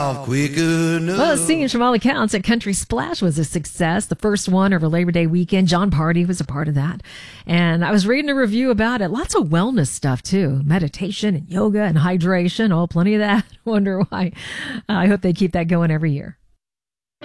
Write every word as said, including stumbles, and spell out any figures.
quick enough. Well, singing from all accounts at Country Splash was a success. The first one over Labor Day weekend. John Party was a part of that. And I was reading a review about it. Lots of wellness stuff, too. Meditation and yoga and hydration. Oh, plenty of that. Wonder why. Uh, I hope they keep that going every year.